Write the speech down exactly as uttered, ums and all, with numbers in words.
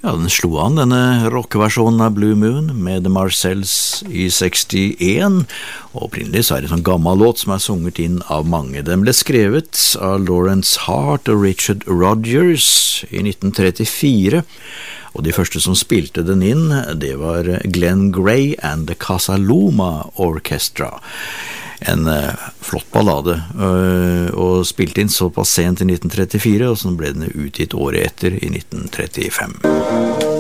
Ja, den slo an, denne rockeversjonen av Blue Moon med The Marcells i sekstien, og opprinnelig så er det en sånn gammel låt som er sunget inn av mange. Den ble skrevet av Lawrence Hart og Richard Rodgers i nitten trettifire, og de første som spilte den inn, det var Glenn Gray and the Casa Loma Orchestra. En uh, flott ballade, uh, og spilte inn såpass sent i nitten trettifire, og så ble den utgitt året etter i nitten trettifem.